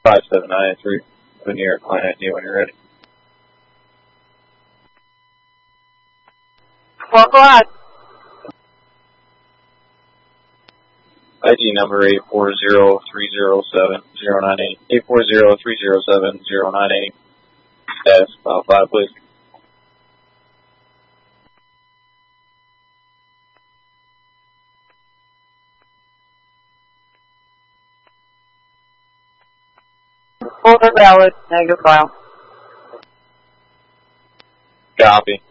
5793. New York client ID when you're ready. Well, go ahead. ID number 840307098. 840307098. Status file 5, please. Folder valid, negative file. Copy.